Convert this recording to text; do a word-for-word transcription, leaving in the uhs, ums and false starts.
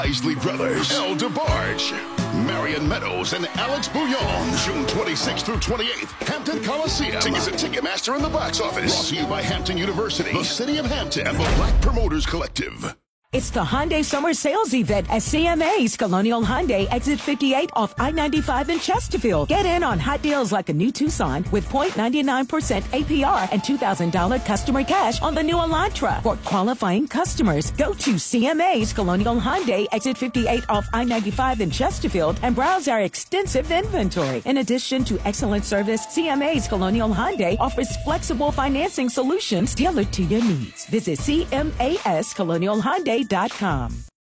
Isley Brothers, El DeBarge, Marion Meadows, and Alex Bouillon. June twenty-sixth through twenty-eighth, Hampton Coliseum. Tickets at Ticketmaster in the box office. Brought to you by Hampton University, the City of Hampton, and the Black Promoters Collective. It's the Hyundai Summer Sales Event at C M A's Colonial Hyundai, Exit fifty-eight off I ninety-five in Chesterfield. Get in on hot deals like a new Tucson with zero point nine nine percent A P R and two thousand dollars customer cash on the new Elantra. For qualifying customers, go to C M A's Colonial Hyundai, Exit fifty-eight off I ninety-five in Chesterfield and browse our extensive inventory. In addition to excellent service, C M A's Colonial Hyundai offers flexible financing solutions tailored to your needs. Visit C M A S Colonial Hyundai dot com.